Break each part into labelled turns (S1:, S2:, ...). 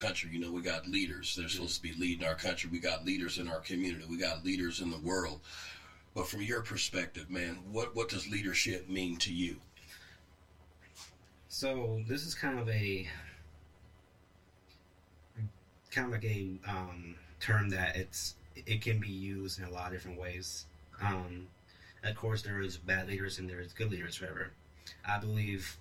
S1: country. You know, we got leaders. They're supposed to be leading our country. We got leaders in our community. We got leaders in the world. But from your perspective, man, what does leadership mean to you?
S2: So this is kind of like a term that it can be used in a lot of different ways. Of course, there is bad leaders and there is good leaders, forever. I believe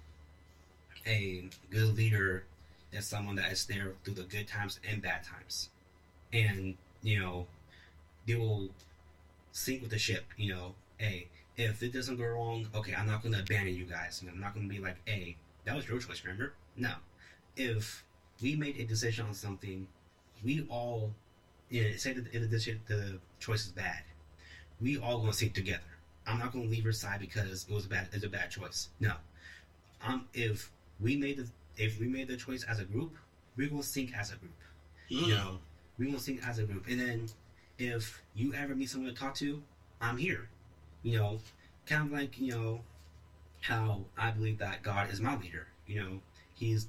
S2: a good leader is someone that is there through the good times and bad times, and they will sink with the ship. Hey, if it doesn't go wrong, okay, I'm not going to abandon you guys. I'm not going to be like, hey, that was your choice, remember? No. If we made a decision on something, we all, say that if the choice is bad, we all going to sink together. I'm not going to leave your side because it's a bad choice. No. If we made the choice as a group, we're going to sink as a group. We're going to sink as a group. And then if you ever meet someone to talk to, I'm here. Kind of like, how I believe that God is my leader. He's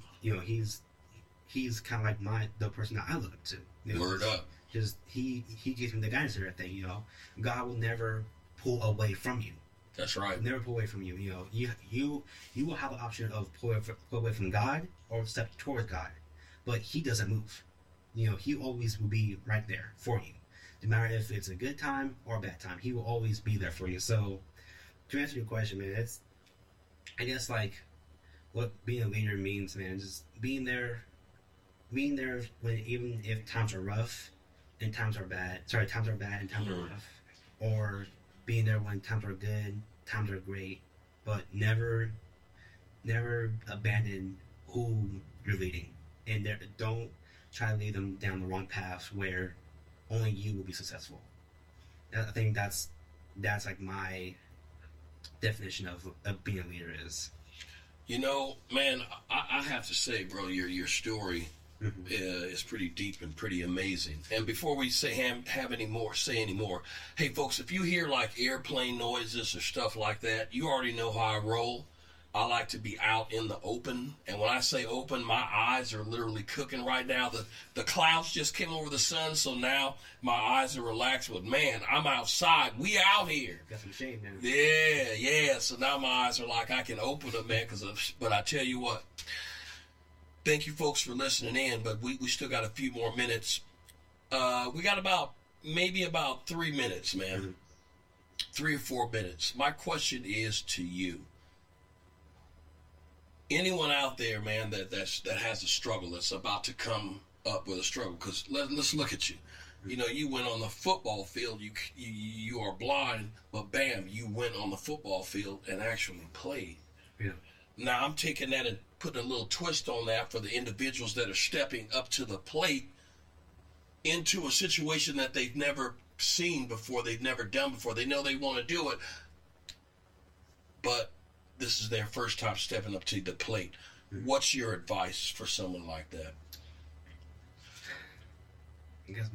S2: kind of like the person that I look up to.
S1: Word up.
S2: Just he gives me the guidance and everything. God will never pull away from you.
S1: That's right.
S2: Never pull away from you. You will have the option of pull away from God or step towards God, but He doesn't move. He always will be right there for you. No matter if it's a good time or a bad time, He will always be there for you. So, to answer your question, man, it's, I guess, like, what being a leader means, man, just being there when, even if times are rough and times are bad and times are rough, or being there when times are good, times are great, but never abandon who you're leading, and don't try to lead them down the wrong path where only you will be successful. I think that's like my definition of being a leader is.
S1: Man, I have to say, bro, your story is pretty deep and pretty amazing. And before we say any more, hey, folks, if you hear like airplane noises or stuff like that, you already know how I roll. I like to be out in the open. And when I say open, my eyes are literally cooking right now. The clouds just came over the sun, so now my eyes are relaxed. But, man, I'm outside. We out here.
S2: Got some shade, man.
S1: Yeah. So now my eyes are like I can open them, man. But I tell you what, thank you, folks, for listening in. But we still got a few more minutes. We got about 3 minutes, man. Mm-hmm. 3 or 4 minutes. My question is to you. Anyone out there, man, that has a struggle, that's about to come up with a struggle, because let's look at you. You went on the football field. You are blind, but bam, you went on the football field and actually played.
S2: Yeah.
S1: Now I'm taking that and putting a little twist on that for the individuals that are stepping up to the plate into a situation that they've never seen before, they've never done before. They know they want to do it, but this is their first time stepping up to the plate. What's your advice for someone like that?
S2: I guess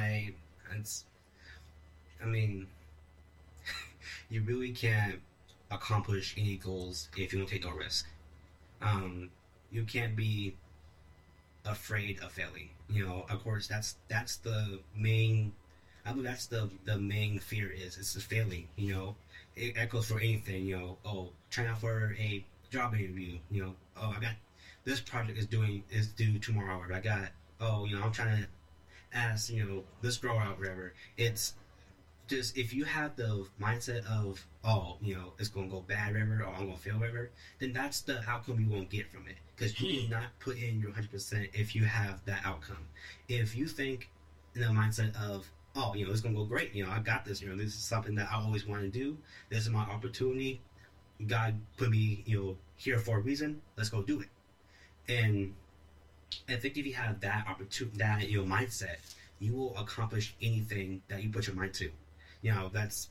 S2: you really can't accomplish any goals if you don't take no risk. You can't be afraid of failing. Of course, that's the main. I believe that's the main fear is the failing. It echoes for anything, trying out for a job interview, I got this project is due tomorrow, or I'm trying to ask, this girl out, whatever. It's just, if you have the mindset of, it's going to go bad, whatever, or I'm going to fail, whatever, then that's the outcome you won't get from it. Because you will not put in your 100% if you have that outcome. If you think in the mindset of, it's going to go great. I got this. This is something that I always want to do. This is my opportunity. God put me, here for a reason. Let's go do it. And I think if you have that opportunity, that, mindset, you will accomplish anything that you put your mind to. That's,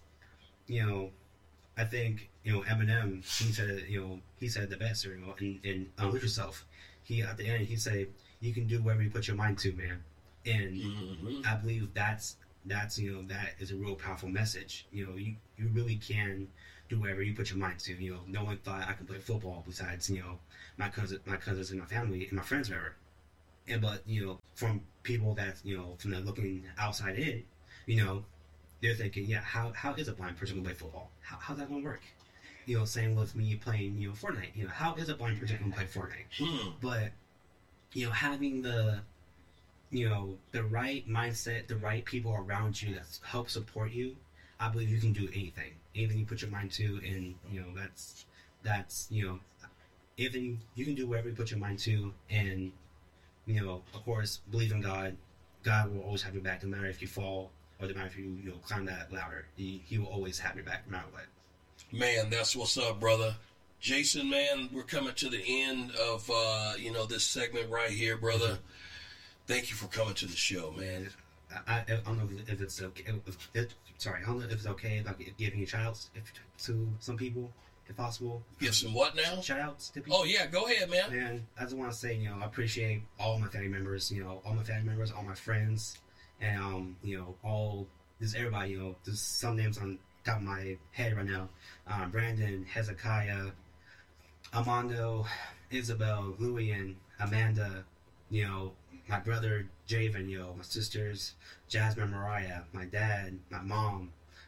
S2: I think, Eminem, he said the best, in Unleash Yourself. At the end, he said, you can do whatever you put your mind to, man. And I believe that is a real powerful message. You really can do whatever you put your mind to. No one thought I could play football besides, my cousins and my family and my friends, whatever. but from people that from the looking outside in, they're thinking, yeah, how is a blind person gonna play football? How's that gonna work? Same with me playing Fortnite. How is a blind person gonna play Fortnite? But having the the right mindset, the right people around you that help support you, I believe you can do anything you put your mind to, and that's anything you can do whatever you put your mind to, and of course, believe in God. God will always have your back, no matter if you fall or no matter if you climb that ladder. He will always have your back, no matter what.
S1: Man, that's what's up, brother. Jason, man, we're coming to the end of this segment right here, brother. Thank you for coming to the show, man.
S2: I don't know if it's okay. I don't know if it's okay if I give any shout-outs to some people, if possible.
S1: Give some what now?
S2: Shout-outs to people.
S1: Oh, yeah, go ahead, man.
S2: And I just want to say, I appreciate all my family members, all my friends, and, just everybody, there's some names on top of my head right now. Brandon, Hezekiah, Armando, Isabel, Louie, Amanda, my brother Javen, my sisters Jasmine, Mariah, my dad, my mom,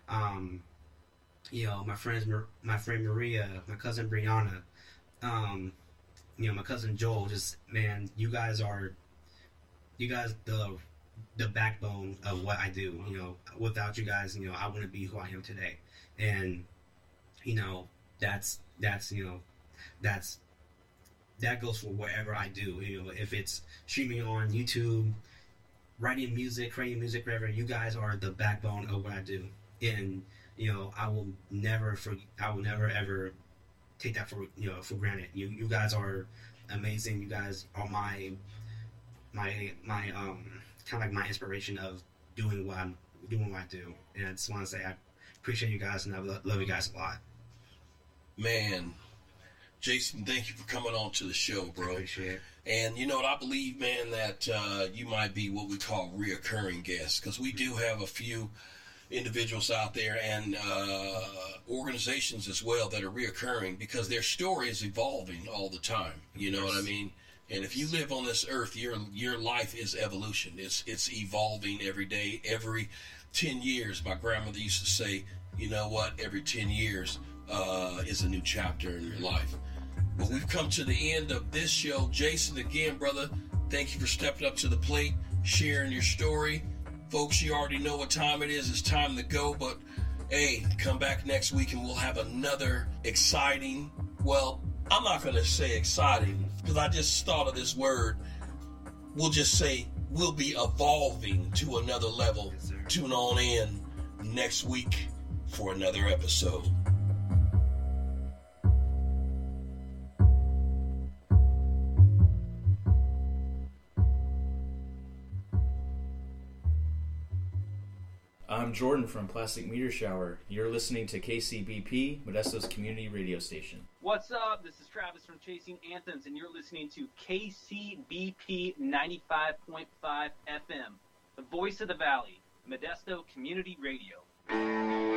S2: my friend Maria, my cousin Brianna, my cousin Joel. Just, man, you guys the backbone of what I do. Without you guys, I wouldn't be who I am today. And that goes for whatever I do. If it's streaming on YouTube, writing music, creating music, whatever, you guys are the backbone of what I do. And I will never ever take that for granted. You guys are amazing. You guys are my kind of like my inspiration of doing what I do. And I just want to say I appreciate you guys, and I love you guys a lot.
S1: Man, Jason, thank you for coming on to the show, bro.
S2: I appreciate it.
S1: And you know what, I believe, man, that you might be what we call reoccurring guests, because we do have a few individuals out there and organizations as well that are reoccurring, because their story is evolving all the time. You know what I mean? And if you live on this earth, your life is evolution. It's evolving every day. Every 10 years, my grandmother used to say, you know what, every 10 years is a new chapter in your life. Well, we've come to the end of this show. Jason, again, brother, thank you for stepping up to the plate, sharing your story. Folks, you already know what time it is. It's time to go. But, hey, come back next week and we'll have another exciting, well, I'm not going to say exciting because I just thought of this word. We'll just say we'll be evolving to another level.
S2: Yes, sir.
S1: Tune on in next week for another episode.
S3: I'm Jordan from Plastic Meteor Shower. You're listening to KCBP, Modesto's community radio station.
S4: What's up? This is Travis from Chasing Anthems, and you're listening to KCBP 95.5 FM, the voice of the valley, Modesto Community Radio.